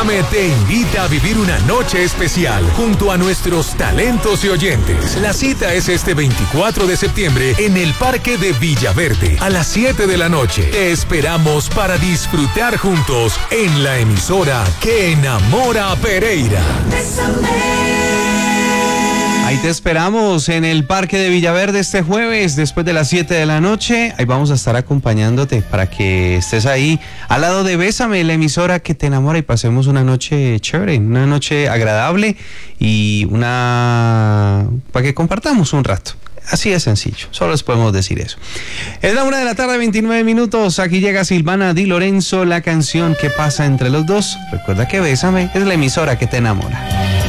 Bésame te invita a vivir una noche especial junto a nuestros talentos y oyentes. La cita es este 24 de septiembre en el Parque de Villaverde a las 7 de la noche. Te esperamos para disfrutar juntos en la emisora que enamora a Pereira. Ahí te esperamos en el Parque de Villaverde este jueves después de las 7 de la noche. Ahí vamos a estar acompañándote para que estés ahí al lado de Bésame, la emisora que te enamora, y pasemos una noche chévere, una noche agradable y para que compartamos un rato. Así de sencillo, solo les podemos decir eso. Es la 1:29 p.m. Aquí llega Silvana Di Lorenzo, la canción que pasa entre los dos. Recuerda que Bésame es la emisora que te enamora.